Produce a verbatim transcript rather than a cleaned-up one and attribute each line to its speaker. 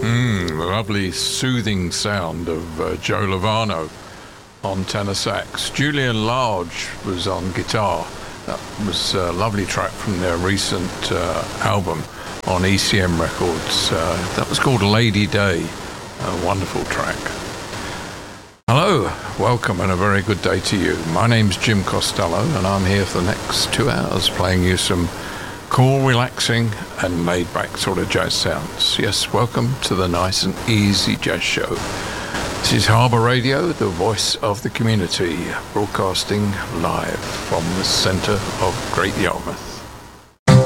Speaker 1: Mm, the lovely soothing sound of uh, Joe Lovano on tenor sax. Julian Large was on guitar. That was a lovely track from their recent uh, album on E C M Records. Uh, that was called Lady Day. A wonderful track. Hello, welcome and a very good day to you. My name's Jim Costello and I'm here for the next two hours playing you some cool, relaxing and laid-back sort of jazz sounds. Yes, welcome to the nice and easy jazz show. This is Harbour Radio, the voice of the community, broadcasting live from the centre of Great Yarmouth.